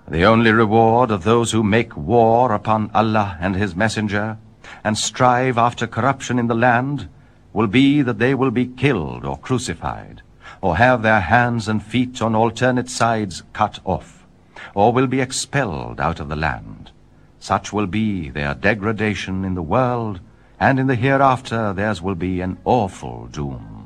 The only reward of those who make war upon Allah and His Messenger, and strive after corruption in the land, will be that they will be killed or crucified, or have their hands and feet on alternate sides cut off, or will be expelled out of the land. Such will be their degradation in the world, and in the hereafter theirs will be an awful doom.